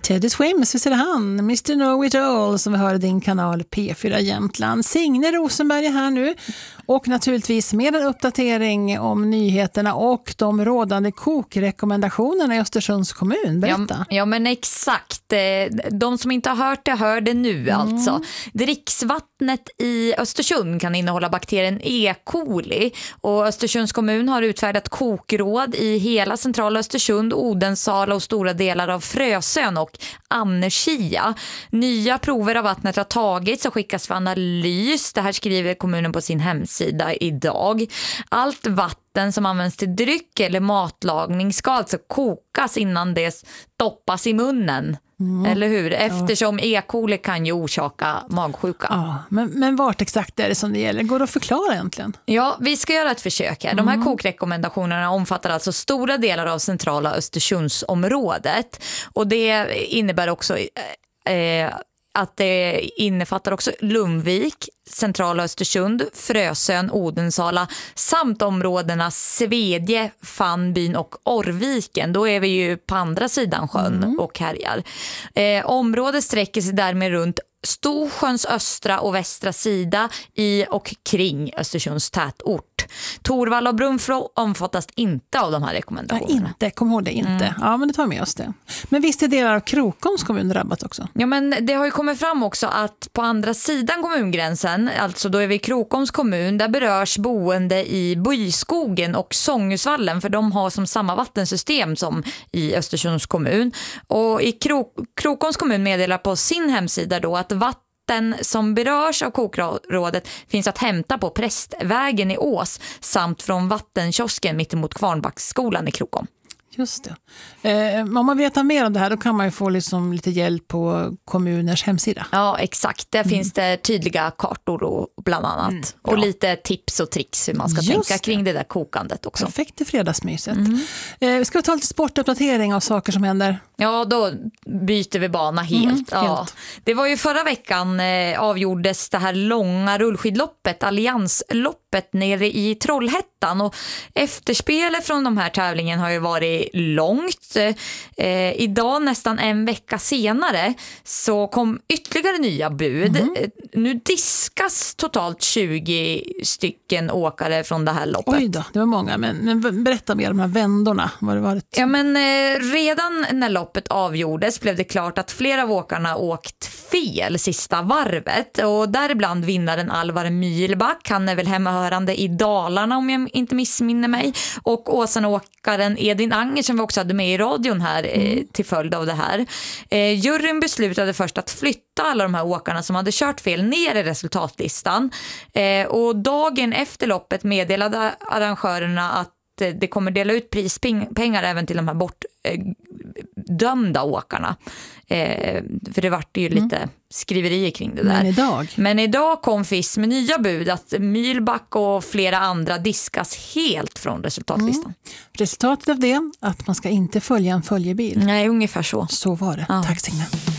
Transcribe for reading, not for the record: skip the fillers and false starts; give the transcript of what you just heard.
Teddy Swims, visst är det han? Mr. Know It All som vi hör i din kanal P4 Jämtland. Signe Rosenberg är här nu och naturligtvis med en uppdatering om nyheterna och de rådande kokrekommendationerna i Östersunds kommun. Berätta. Ja men exakt. De som inte har hört det hör det nu alltså. Dricksvattnet i Östersund kan innehålla bakterien E. coli och Östersunds kommun har utfärdat kokråd i hela centrala Östersund, Odensala och stora delar av Frösön och Annerskia. Nya prover av vattnet har tagits och skickas för analys. Det här skriver kommunen på sin hemsida idag. Allt vatten som används till dryck eller matlagning ska alltså kokas innan det stoppas i munnen. Eller hur? Eftersom E. coli kan ju orsaka magsjuka. Ja, men vart exakt är det som det gäller? Går det att förklara egentligen? Ja, vi ska göra ett försök här. De här kokrekommendationerna omfattar alltså stora delar av centrala Östersundsområdet. Och det innebär också att det innefattar också Lundvik, centrala Östersund, Frösön, Odensala samt områdena Svedje, Fannbyn och Orrviken. Då är vi ju på andra sidan sjön och härjar. Området sträcker sig därmed runt Storsjöns östra och västra sida i och kring Östersunds tätort. Torvalla och Brunflo omfattas inte av de här rekommendationerna. Inte, kom ihåg det, inte. Ja, men det tar med oss det. Men visst är delar av Krokoms kommun drabbat också? Ja, men det har ju kommit fram också att på andra sidan kommungränsen, alltså då är vi i Krokoms kommun, där berörs boende i Byskogen och Sångusvallen, för de har som samma vattensystem som i Östersunds kommun. Och i Krokoms kommun meddelar på sin hemsida då att vatten som berörs av kokrådet finns att hämta på Prästvägen i Ås samt från vattenkiosken mittemot Kvarnbacksskolan i Krokom. Just det. Om man vet mer om det här då kan man ju få liksom lite hjälp på kommuners hemsida. Ja, exakt. Där finns det tydliga kartor och bland annat. Och lite tips och tricks hur man ska tänka kring det där kokandet också. Perfekt i fredagsmyset. Ska vi ta lite sportuppdatering av saker som händer? Ja, då byter vi bana helt. Helt. Det var ju förra veckan avgjordes det här långa rullskidloppet, Alliansloppet nere i Trollhättan. Och efterspelet från de här tävlingen har ju varit långt. Idag, nästan en vecka senare, så kom ytterligare nya bud. Nu diskas totalt 20 stycken åkare från det här loppet. Oj då, det var många. Men berätta mer om de här vändorna. Vad det varit? Ja, men redan när loppet avgjordes blev det klart att flera av åkarna åkt fel sista varvet. Och däribland vinnaren Alvar Mylback. Han är väl hemmahörande i Dalarna om jag inte missminner mig. Och Åsenåkaren Edvin Anger som vi också hade med i radion här till följd av det här. Juryn beslutade först att flytta alla de här åkarna som hade kört fel ner i resultatlistan. Och dagen efter loppet meddelade arrangörerna att det kommer dela ut prispengar även till de här bortdömda åkarna. För det vart ju lite skriverier kring det där. Men idag kom FIS med nya bud att Mylback och flera andra diskas helt från resultatlistan. Resultatet av det att man ska inte följa en följebil. Nej, ungefär så. Så var det. Ja. Tack Signe.